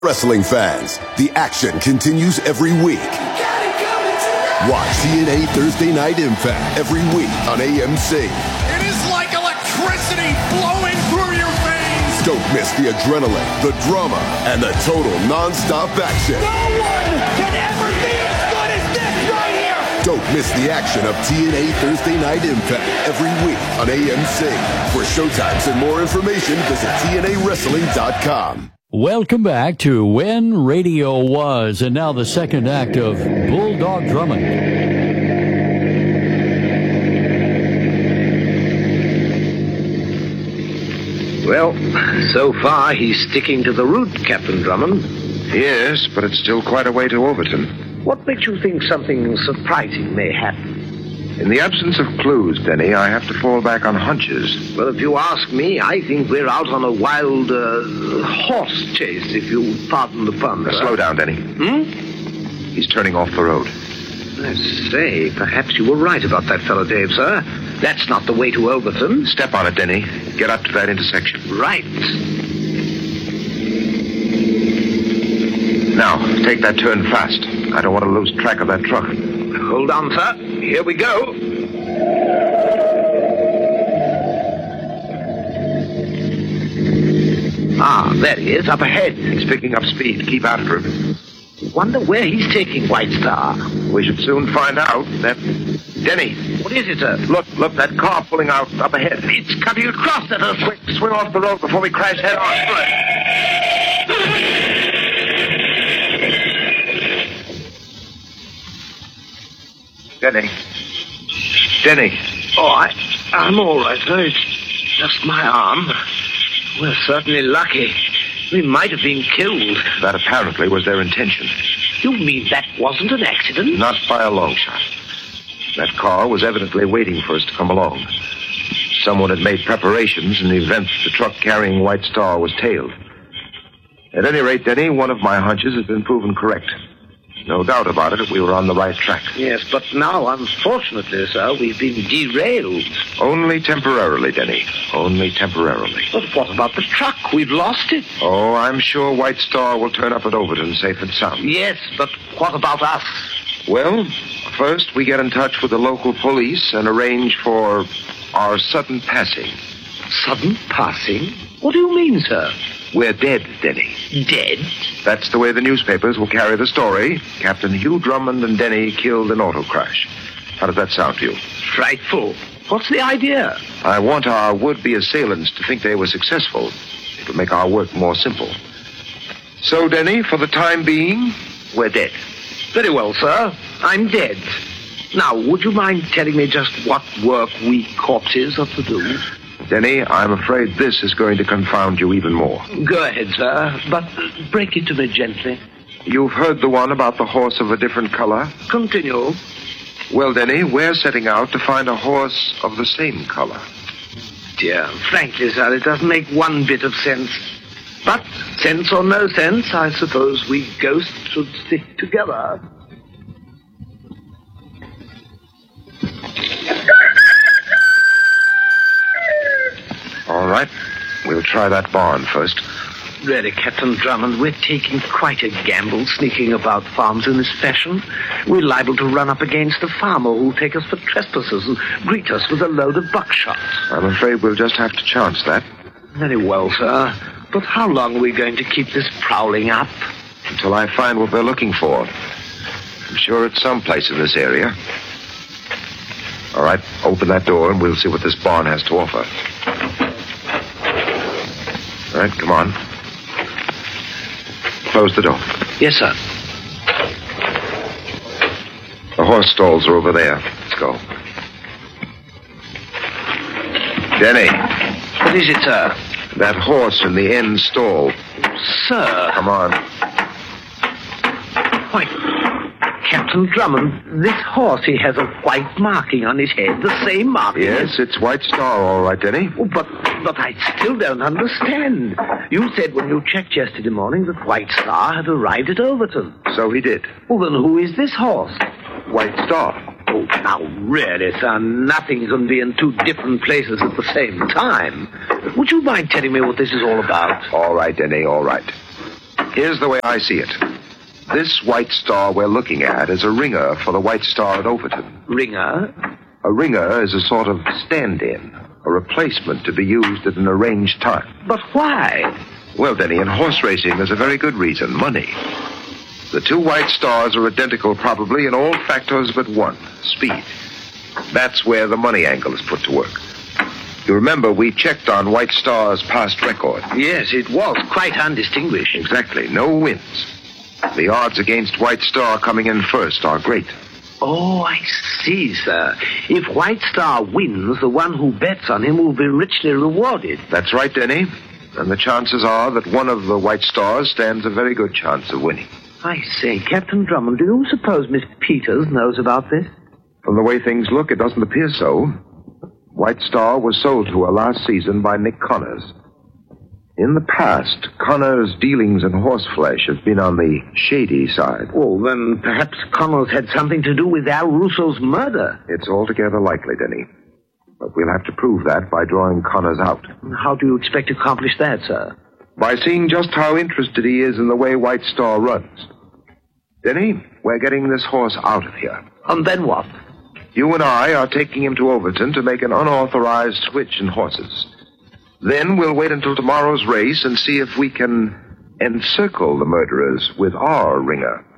Wrestling fans, the action continues every week. Watch TNA Thursday Night Impact every week on AMC. It is like electricity flowing through your veins. Don't miss the adrenaline, the drama, and the total non-stop action. No one can ever be as good as this right here. Don't miss the action of TNA Thursday Night Impact every week on AMC. For showtimes and more information, visit TNAWrestling.com. Welcome back to When Radio Was, and now the second act of Bulldog Drummond. Well, so far he's sticking to the route, Captain Drummond. Yes, but it's still quite a way to Overton. What makes you think something surprising may happen? In the absence of clues, Denny, I have to fall back on hunches. Well, if you ask me, I think we're out on a wild horse chase, if you pardon the pun. Slow down, Denny. He's turning off the road. I say, perhaps you were right about that fellow Dave, sir. That's not the way to Overton. Step on it, Denny. Get up to that intersection. Right. Now, take that turn fast. I don't want to lose track of that truck. Hold on, sir. Here we go. Ah, there he is, up ahead. He's picking up speed. Keep after him. Wonder where he's taking White Star. We should soon find out. Denny. What is it, sir? Look, that car pulling out up ahead. It's cutting across at us. Quick, swing off the road before we crash head on. Denny. Oh, I'm all right, sir. It's just my arm. We're certainly lucky. We might have been killed. That apparently was their intention. You mean that wasn't an accident? Not by a long shot. That car was evidently waiting for us to come along. Someone had made preparations in the event the truck carrying White Star was tailed. At any rate, Denny, one of my hunches has been proven correct. No doubt about it, we were on the right track. Yes, but now, unfortunately, sir, we've been derailed. Only temporarily, Denny. Only temporarily. But what about the truck? We've lost it. Oh, I'm sure White Star will turn up at Overton safe and sound. Yes, but what about us? Well, first we get in touch with the local police and arrange for our sudden passing. Sudden passing? What do you mean, sir? We're dead, Denny. Dead? That's the way the newspapers will carry the story. Captain Hugh Drummond and Denny killed in auto crash. How does that sound to you? Frightful. What's the idea? I want our would-be assailants to think they were successful. It'll make our work more simple. So, Denny, for the time being, we're dead. Very well, sir. I'm dead. Now, would you mind telling me just what work we corpses are to do? Denny, I'm afraid this is going to confound you even more. Go ahead, sir, but break it to me gently. You've heard the one about the horse of a different color? Continue. Well, Denny, we're setting out to find a horse of the same color. Dear, frankly, sir, it doesn't make one bit of sense. But, sense or no sense, I suppose we ghosts should stick together. All right. We'll try that barn first. Really, Captain Drummond, we're taking quite a gamble sneaking about farms in this fashion. We're liable to run up against a farmer who'll take us for trespassers and greet us with a load of buckshot. I'm afraid we'll just have to chance that. Very well, sir. But how long are we going to keep this prowling up? Until I find what we're looking for. I'm sure it's someplace in this area. All right, open that door and we'll see what this barn has to offer. All right, come on. Close the door. Yes, sir. The horse stalls are over there. Let's go. Denny. What is it, sir? That horse in the end stall. Sir. Come on. Why, Captain Drummond, this horse, he has a white marking on his head, the same marking. Yes, it's White Star, all right, Denny. Oh, but I still don't understand. You said when you checked yesterday morning that White Star had arrived at Overton. So he did. Well, then who is this horse? White Star. Oh, now, really, sir, nothing can be in two different places at the same time. Would you mind telling me what this is all about? All right, Denny, all right. Here's the way I see it. This White Star we're looking at is a ringer for the White Star at Overton. Ringer? A ringer is a sort of stand-in, a replacement to be used at an arranged time. But why? Well, Denny, in horse racing, there's a very good reason, money. The two White Stars are identical probably in all factors but one, speed. That's where the money angle is put to work. You remember, we checked on White Star's past record. Yes, it was quite undistinguished. Exactly, no wins. The odds against White Star coming in first are great. Oh, I see, sir. If White Star wins, the one who bets on him will be richly rewarded. That's right, Denny. And the chances are that one of the White Stars stands a very good chance of winning. I say, Captain Drummond, do you suppose Miss Peters knows about this? From the way things look, it doesn't appear so. White Star was sold to her last season by Nick Connors. In the past, Connors' dealings in horseflesh have been on the shady side. Oh, then perhaps Connors had something to do with Al Russo's murder. It's altogether likely, Denny. But we'll have to prove that by drawing Connors out. How do you expect to accomplish that, sir? By seeing just how interested he is in the way White Star runs. Denny, we're getting this horse out of here. And then what? You and I are taking him to Overton to make an unauthorized switch in horses. Then we'll wait until tomorrow's race and see if we can encircle the murderers with our ringer.